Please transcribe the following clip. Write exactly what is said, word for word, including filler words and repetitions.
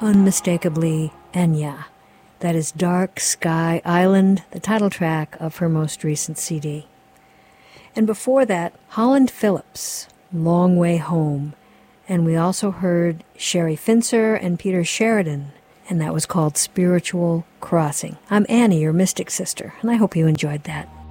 unmistakably Enya. That is Dark Sky Island, the title track of her most recent C D. And before that, Holland Phillips, Long Way Home. And we also heard Sherry Fincer and Peter Sheridan, and that was called Spiritual Crossing. I'm Annie, your mystic sister, and I hope you enjoyed that.